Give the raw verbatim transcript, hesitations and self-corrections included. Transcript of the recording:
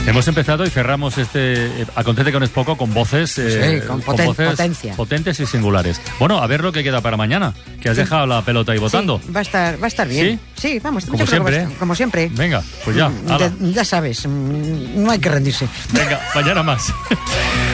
Hemos empezado y cerramos este eh, Acontece con es poco con voces, eh, sí, con, poten- con voces potencia. potentes y singulares. Bueno, a ver lo que queda para mañana, que has sí. dejado la pelota ahí votando. Sí, va a estar, va a estar bien. Sí, sí vamos. Como siempre. Estar, como siempre. Venga, pues ya. Ya, ya sabes, no hay que rendirse. Venga, mañana más.